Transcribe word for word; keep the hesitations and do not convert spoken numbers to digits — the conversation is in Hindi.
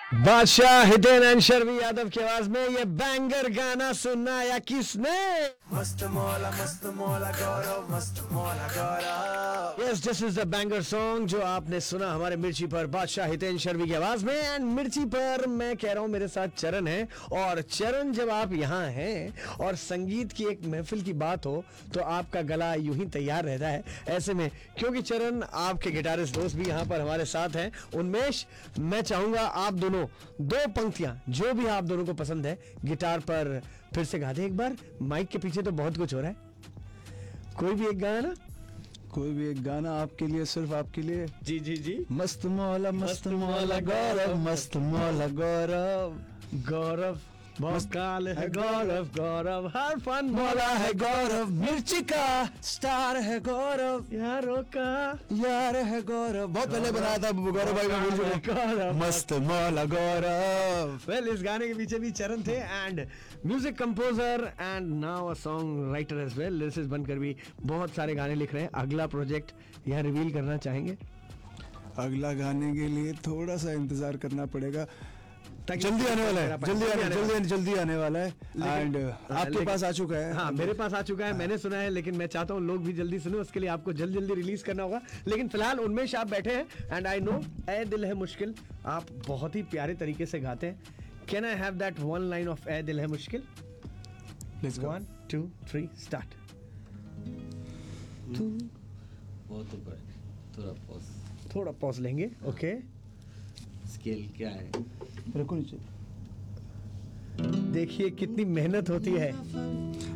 बादशाह हितेन एंड शर्वी यादव की आवाज में ये बैंगर गाना सुनना या किसने? मस्त मौला मस्त मौला गौरव मस्त मौला गौरव। Yes, this is the banger song जो आपने सुना हमारे मिर्ची पर बादशाह हितेन शर्वी की आवाज में। एंड मिर्ची पर मैं कह रहा हूँ मेरे साथ चरण है। और चरण, जब आप यहाँ हैं और संगीत की एक महफिल की बात हो तो आपका गला यूं ही तैयार रहता है। ऐसे में क्योंकि चरण आपके गिटारिस्ट दोस्त भी यहाँ पर हमारे साथ हैं, उन्मेश, मैं चाहूंगा आप दोनों दो पंक्तियां जो भी आप दोनों को पसंद है गिटार पर फिर से गा दे एक बार। माइक के पीछे तो बहुत कुछ हो रहा है। कोई भी एक गाना, कोई भी एक गाना आपके लिए, सिर्फ आपके लिए। जी जी जी। मस्त मौला मस्त मौला गौरव मस्त मौला गौरव। गौरव बहुत काल है गौरव, गौरव हर फन मौला है गौरव, मिर्ची का स्टार है गौरव, यारों का यार है गौरव। बहुत पहले बनाया था गौरव भाई, मैं भूल चुका। गौरव मस्त मौला गौरव। वेल, इस गाने के पीछे भी चरण थे and music composer and now a song writer as well. Lyricist बनकर भी बहुत सारे गाने लिख रहे हैं। अगला प्रोजेक्ट यहाँ रिवील करना चाहेंगे? अगला गाने के लिए थोड़ा सा इंतजार करना पड़ेगा, ताकि जल्दी आने वाला है, जल्दी आने आने जल्दी जल्दी आने वाला है। एंड आपके पास आ चुका है। हाँ, मेरे पास आ चुका है, मैंने सुना है, लेकिन मैं चाहता हूँ लोग भी जल्दी सुने, उसके लिए आपको जल्दी जल्दी रिलीज करना होगा। लेकिन फिलहाल उन्मेश आप बैठे हैं एंड आई नो ए दिल है मुश्किल आप बहुत ही प्यारे तरीके से गाते हैं। Can I have that one line of ए दिल है मुश्किल? Let's go. One two three start. बहुत ऊपर है, थोड़ा पॉज। थोड़ा पॉज लेंगे। ओके, स्केल क्या है? रखो नीचे। देखिए कितनी मेहनत होती है।